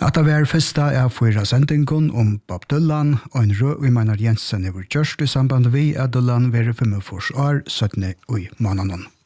At det var første av 4 sendingen om Bob Dylan, og en rød i Maynard Jensen over Gjørst i samband med at Dylan var 45 år 17. i måneden.